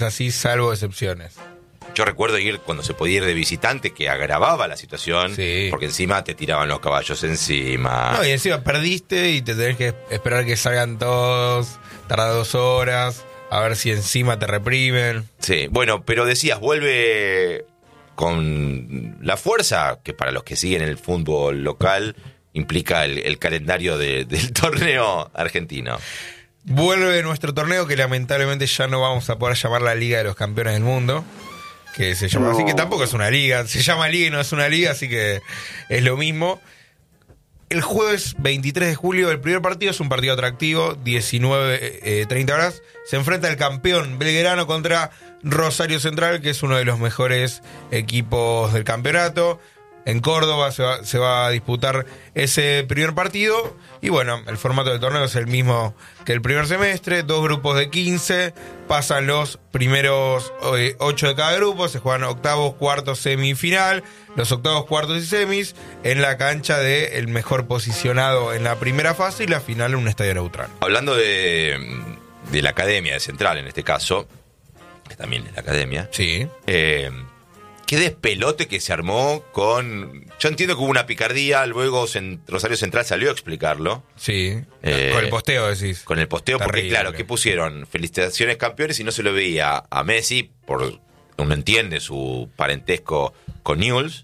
así, salvo excepciones. Yo recuerdo ir cuando se podía ir de visitante, que agravaba la situación, Sí. porque encima te tiraban los caballos encima. No, y encima perdiste y te tenés que esperar que salgan todos, tarda 2 horas, a ver si encima te reprimen. Sí, bueno, pero decías, vuelve con la fuerza que para los que siguen el fútbol local implica el calendario del torneo argentino. Vuelve nuestro torneo que lamentablemente ya no vamos a poder llamar la Liga de los Campeones del Mundo, que se llama así, que tampoco es una liga, se llama liga y no es una liga, así que es lo mismo. El jueves 23 de julio, el primer partido es un partido atractivo, 19:30 horas. Se enfrenta el campeón Belgrano contra Rosario Central, que es uno de los mejores equipos del campeonato. En Córdoba se va a disputar ese primer partido. Y bueno, el formato del torneo es el mismo que el primer semestre. 2 grupos de 15. Pasan los primeros 8 de cada grupo. Se juegan octavos, cuartos, semifinal. Los octavos, cuartos y semis en la cancha del mejor posicionado en la primera fase. Y la final en un estadio neutral. Hablando de la Academia de Central, en este caso, que también es la Academia. Sí. Qué despelote que se armó con... Yo entiendo que hubo una picardía, luego Rosario Central salió a explicarlo. Sí, con el posteo decís. Con el posteo, Terrible. porque claro, ¿qué pusieron? Felicitaciones campeones y no se lo veía a Messi, uno entiende su parentesco con Newell's,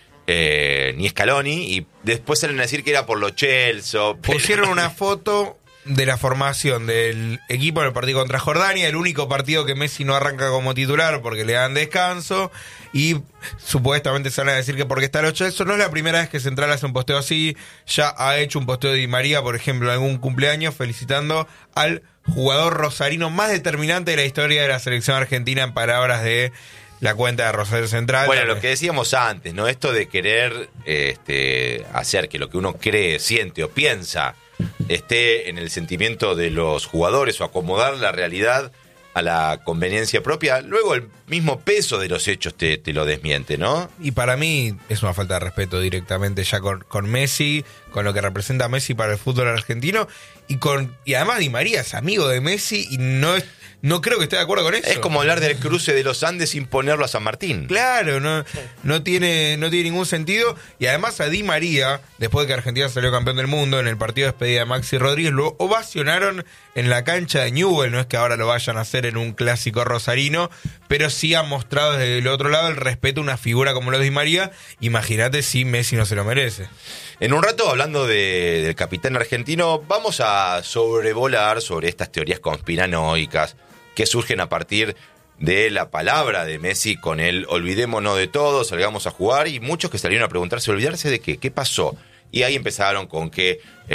ni Scaloni, y después salen a decir que era por los Chelsea. Pusieron una foto de la formación del equipo en el partido contra Jordania, el único partido que Messi no arranca como titular porque le dan descanso, y supuestamente salen a decir que porque está los Chelsea. No es la primera vez que Central hace un posteo así, ya ha hecho un posteo de Di María, por ejemplo, en algún cumpleaños, felicitando al jugador rosarino más determinante de la historia de la selección argentina, en palabras de la cuenta de Rosario Central. Bueno, lo que decíamos antes, ¿no? Esto de querer hacer que lo que uno cree, siente o piensa esté en el sentimiento de los jugadores, o acomodar la realidad a la conveniencia propia, luego el mismo peso de los hechos te lo desmiente, ¿no? Y para mí es una falta de respeto directamente ya con Messi, con lo que representa Messi para el fútbol argentino, y además Di María es amigo de Messi y no creo que esté de acuerdo con eso. Es como hablar del cruce de los Andes sin ponerlo a San Martín. Claro, no tiene ningún sentido. Y además a Di María, después de que Argentina salió campeón del mundo, en el partido de despedida de Maxi Rodríguez, lo ovacionaron en la cancha de Newell's. No es que ahora lo vayan a hacer en un clásico rosarino, pero sí han mostrado desde el otro lado el respeto a una figura como lo de Di María. Imagínate si Messi no se lo merece. En un rato, hablando del capitán argentino, vamos a sobrevolar sobre estas teorías conspiranoicas que surgen a partir de la palabra de Messi con el olvidémonos de todo, salgamos a jugar, y muchos que salieron a preguntarse, ¿olvidarse de qué? ¿Qué pasó? Y ahí empezaron con que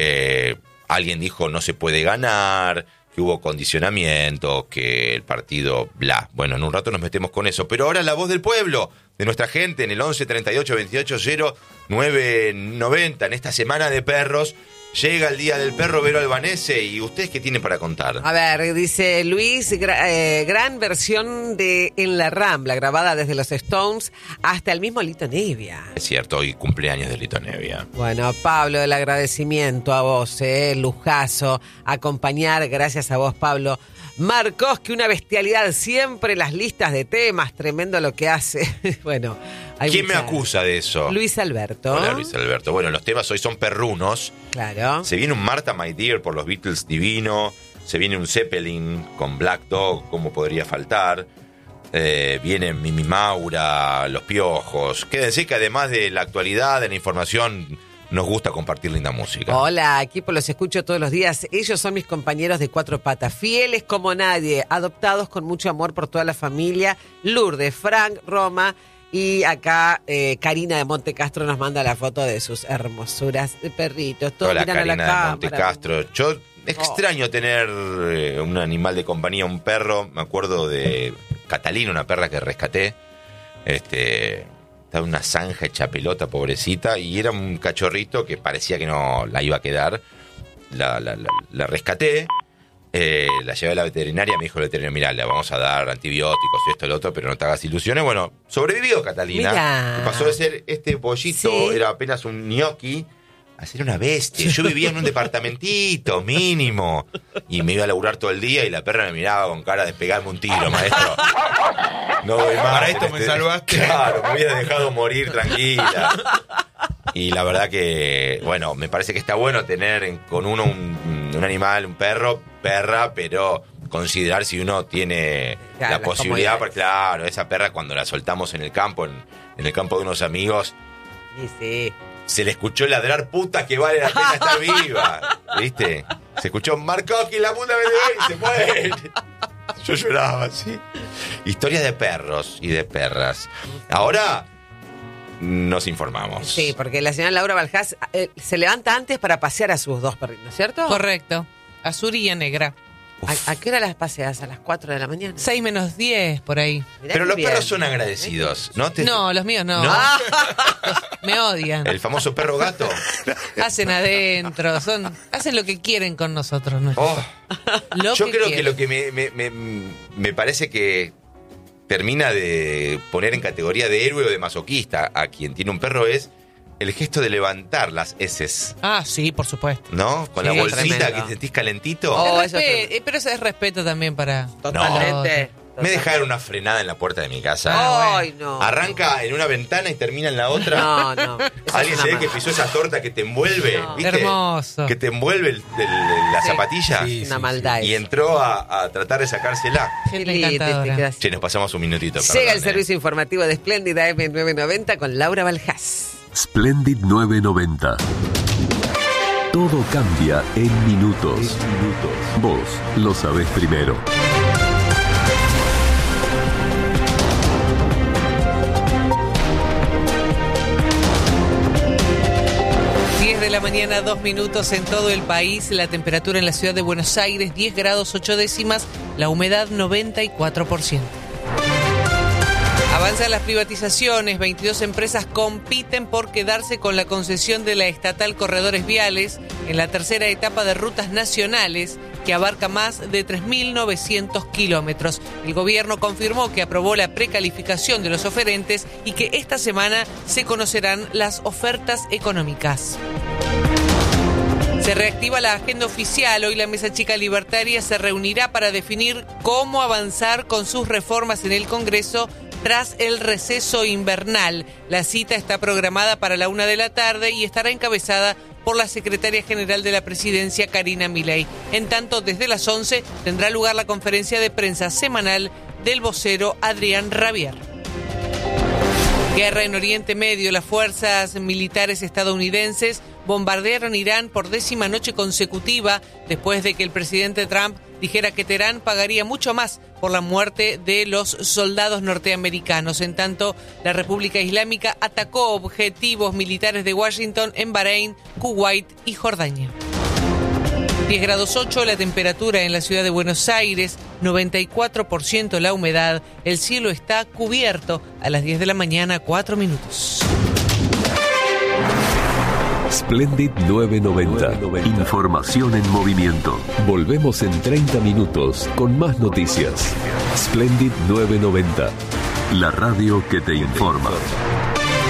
alguien dijo no se puede ganar, que hubo condicionamiento, que el partido bla. Bueno, en un rato nos metemos con eso, pero ahora la voz del pueblo, de nuestra gente, en el 11 38 28 0 9 90, en esta semana de perros. Llega el Día del Perro, Vero Albanese, ¿y ustedes qué tienen para contar? A ver, dice Luis, gran versión de En la Rambla, grabada desde los Stones hasta el mismo Lito Nevia. Es cierto, hoy cumpleaños de Lito Nevia. Bueno, Pablo, el agradecimiento a vos, lujazo, acompañar, gracias a vos, Pablo. Marcos, que una bestialidad, siempre las listas de temas, tremendo lo que hace. Bueno, ¿quién me acusa de eso? Luis Alberto. Hola, Luis Alberto. Bueno, los temas hoy son perrunos. Claro. Se viene un Martha My Dear por los Beatles divino. Se viene un Zeppelin con Black Dog, ¿cómo podría faltar? Viene Mimi Maura, Los Piojos. Quédense que además de la actualidad, de la información, nos gusta compartir linda música. Hola, equipo, los escucho todos los días. Ellos son mis compañeros de cuatro patas, fieles como nadie, adoptados con mucho amor por toda la familia. Lourdes, Frank, Roma, y acá Karina de Monte Castro nos manda la foto de sus hermosuras de perritos. Todos Hola, miran a Karina la cámara. de Monte Castro. Yo extraño tener un animal de compañía, un perro. Me acuerdo de Catalina, una perra que rescaté. Estaba una zanja hecha pelota, pobrecita, y era un cachorrito que parecía que no la iba a quedar. La rescaté, la llevé a la veterinaria, me dijo el veterinario, mirá, le vamos a dar antibióticos y esto y lo otro, pero no te hagas ilusiones. Bueno, sobrevivió Catalina. Mirá. Pasó de ser este pollito, Sí. era apenas un gnocchi, Hacer una bestia. Yo vivía en un departamentito mínimo. Y me iba a laburar todo el día y la perra me miraba con cara de pegarme un tiro, maestro. No voy más. Para esto me salvaste. Claro, me hubiera dejado morir tranquila. Y la verdad que, bueno, me parece que está bueno tener con uno un animal, un perro, perra, pero considerar si uno tiene la posibilidad, porque claro, esa perra cuando la soltamos en el campo, en el campo de unos amigos, sí. Se le escuchó ladrar puta que vale la pena estar viva, ¿viste? Se escuchó Marcoqui, la puta me dio y se fue. Yo lloraba, sí. Historias de perros y de perras. Ahora nos informamos. Sí, porque la señora Laura Valjas se levanta antes para pasear a sus dos perritos, ¿cierto? Correcto. Azul y a negra. ¿A qué hora las paseas? ¿A las 4 de la mañana? 6 menos 10, por ahí. Mirá Pero qué los bien. perros son agradecidos, ¿no? No, los míos no. ¿No? Me odian. El famoso perro gato. Hacen adentro, hacen lo que quieren con nosotros. ¿No? Oh, Lo yo que creo quieren. que lo que me parece que termina de poner en categoría de héroe o de masoquista a quien tiene un perro es el gesto de levantar las heces, Ah, sí, por supuesto. ¿no? Con Sí, la bolsita tremendo. que te sentís calentito. Oh, Es eso es respe- pero eso es respeto también para... Totalmente. Me dejaron una frenada en la puerta de mi casa. Ah, Ay, no. Arranca en una ventana y termina en la otra. No. Eso Alguien es se ve una que maldad. pisó esa torta que te envuelve, No. ¿viste? Hermoso. Que te envuelve la Sí. zapatilla. Sí, Una maldad. Y eso. entró a tratar de sacársela. Gente Qué lindo, te encantadora. quedas- Che, nos pasamos un minutito. Llega perdón, el servicio informativo de Espléndida M990 con Laura Valjas. Splendid 990. Todo cambia en minutos. Vos lo sabés primero. De la mañana, 2 minutos en todo el país. La temperatura en la ciudad de Buenos Aires, 10 grados 8 décimas. La humedad, 94%. Avanzan las privatizaciones. 22 empresas compiten por quedarse con la concesión de la estatal Corredores Viales en la tercera etapa de rutas nacionales, que abarca más de 3.900 kilómetros. El gobierno confirmó que aprobó la precalificación de los oferentes y que esta semana se conocerán las ofertas económicas. Se reactiva la agenda oficial. Hoy la Mesa Chica Libertaria se reunirá para definir cómo avanzar con sus reformas en el Congreso tras el receso invernal. La cita está programada para la 1 de la tarde y estará encabezada por la secretaria general de la presidencia, Karina Milei. En tanto, desde las 11 tendrá lugar la conferencia de prensa semanal del vocero Adrián Rabier. Guerra en Oriente Medio. Las fuerzas militares estadounidenses bombardearon Irán por 10ª noche consecutiva después de que el presidente Trump dijera que Teherán pagaría mucho más por la muerte de los soldados norteamericanos. En tanto, la República Islámica atacó objetivos militares de Washington en Bahrein, Kuwait y Jordania. 10 grados 8 la temperatura en la ciudad de Buenos Aires, 94% la humedad, el cielo está cubierto. A las 10 de la mañana, 4 minutos. Splendid 990. Información en movimiento. Volvemos en 30 minutos con más noticias. Splendid 990. La radio que te informa.